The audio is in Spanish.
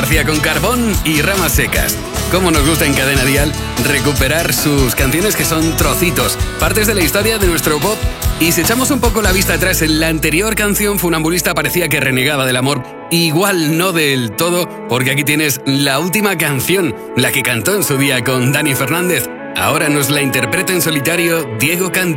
García con Carbón y Ramas Secas. Cómo nos gusta en Cadena Dial recuperar sus canciones que son trocitos, partes de la historia de nuestro pop. Y si echamos un poco la vista atrás, en la anterior canción Funambulista parecía que renegaba del amor. Igual no del todo, porque aquí tienes la última canción, la que cantó en su día con Dani Fernández. Ahora nos la interpreta en solitario Diego Cantero.